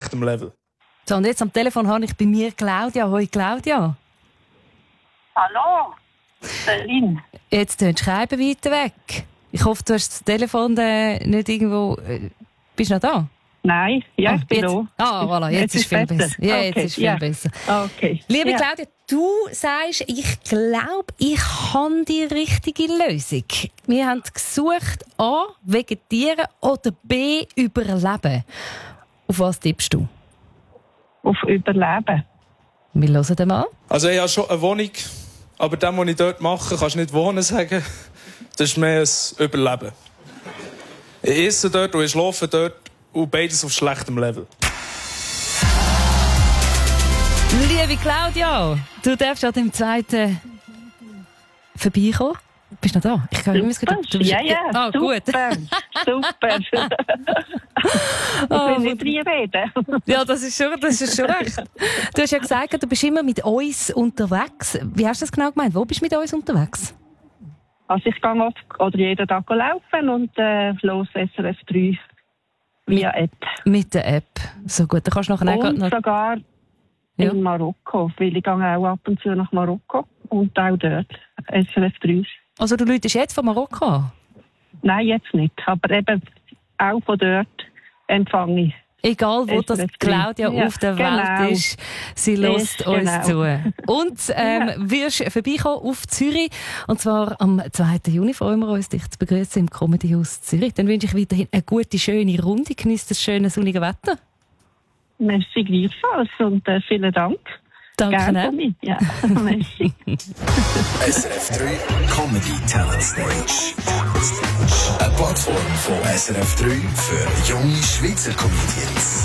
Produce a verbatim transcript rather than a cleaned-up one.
schlechtem Level. So, und jetzt am Telefon habe ich bei mir Claudia. Hoi Claudia. Hallo, Berlin. Jetzt tönst du Schreiben weiter weg. Ich hoffe, du hast das Telefon äh, nicht irgendwo... Äh, bist du noch da? Nein, ja, ah, ich bin jetzt, da. Ah, voilà, jetzt, jetzt ist viel besser. besser. Ja, jetzt okay, ist viel ja. besser. Okay. Liebe ja. Claudia, du sagst, ich glaube, ich habe die richtige Lösung. Wir haben gesucht, A, vegetieren oder B, überleben. Auf was tippst du? Auf Überleben. Wir hören den mal. Also ich habe schon eine Wohnung, aber das, was ich dort mache, kannst du nicht wohnen sagen. Das ist mehr ein Überleben. Ich esse dort und ich schlafe dort und beides auf schlechtem Level. Liebe Claudia, du darfst an dem zweiten vorbeikommen. Bist du noch da? Ich kann immer Super. du bist... Ja, ja, ah, super, gut. super. Ich Oh, will nicht reinreden. Ja, das ist schon, das ist schon recht. Du hast ja gesagt, du bist immer mit uns unterwegs. Wie hast du das genau gemeint? Wo bist du mit uns unterwegs? Also ich gehe oft oder jeden Tag laufen und äh, los S R F drei via App. Mit der App. So gut, dann kannst du nachher Und noch... sogar Ja. in Marokko, weil ich gehe auch ab und zu nach Marokko und auch dort S R F drei. Also du läutest jetzt von Marokko an? Nein, jetzt nicht, aber eben auch von dort empfange ich. Egal, wo S R F das drei. Claudia Ja, auf der genau. Welt ist, sie lässt Ist, uns genau. zu. Und ähm, Ja. wirst vorbeikommen auf Zürich. Und zwar am zweiten Juni freuen wir uns, dich zu begrüßen im Comedyhaus Zürich. Dann wünsche ich weiterhin eine gute, schöne Runde. Genießt das schöne, sonnige Wetter. Merci gleichfalls und äh, vielen Dank. Danke. Gerne Ne? von mir. Ja, merci. S R F drei Comedy Talent Stage. Eine Plattform von S R F drei für junge Schweizer Comedians.